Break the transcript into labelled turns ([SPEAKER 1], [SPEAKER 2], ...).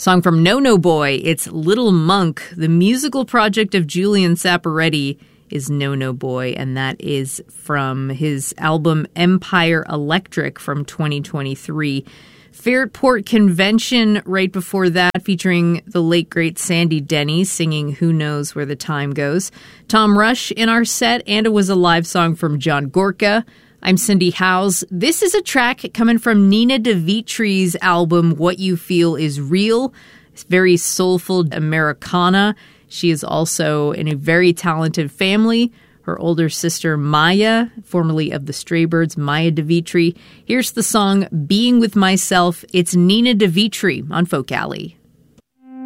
[SPEAKER 1] Song from No No Boy, it's Little Monk. The musical project of Julian Saporetti is No No Boy, and that is from his album Empire Electric from 2023. Fairport Convention right before that, featuring the late, great Sandy Denny singing Who Knows Where the Time Goes. Tom Rush in our set, and it was a live song from John Gorka. I'm Cindy Howes. This is a track coming from Nina DeVitri's album, What You Feel Is Real. It's very soulful Americana. She is also in a very talented family. Her older sister, Maya, formerly of the Straybirds, Maya DeVitri. Here's the song, Being With Myself. It's Nina DeVitri on Folk Alley.